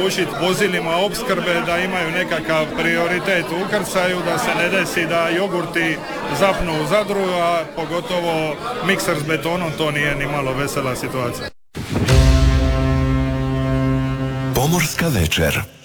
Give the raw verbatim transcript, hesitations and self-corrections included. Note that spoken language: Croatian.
omogućiti vozilima opskrbe da imaju nekakav prioritet u ukrcaju, da se ne desi da jogurti zapnu u Zadru, a pogotovo mikser s betonom, to nije ni malo vesela situacija. Pomorska večer.